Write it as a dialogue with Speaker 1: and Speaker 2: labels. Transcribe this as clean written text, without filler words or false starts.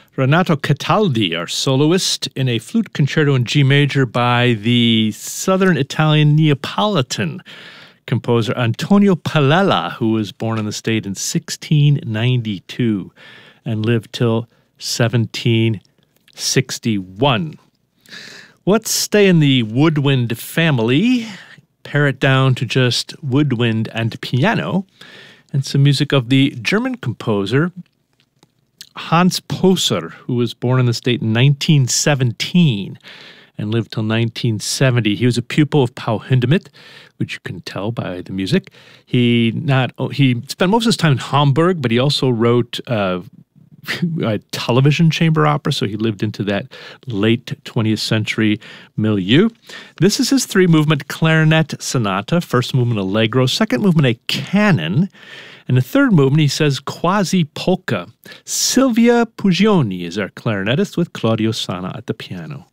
Speaker 1: Renato Cataldi, our soloist, in a flute concerto in G major by the southern Italian Neapolitan composer Antonio Palella, who was born in the state in 1692 and lived till 1761. Let's stay in the woodwind family, pare it down to just woodwind and piano, and some music of the German composer Hans Poser, who was born in the state in 1917 and lived till 1970. He was a pupil of Paul Hindemith, which you can tell by the music. He spent most of his time in Hamburg, but he also wrote a television chamber opera, so he lived into that late 20th century milieu. This is his three-movement clarinet sonata, first movement allegro, second movement a canon, and the third movement he says quasi-polka. Silvia Pugioni is our clarinetist with Claudio Sanna at the piano.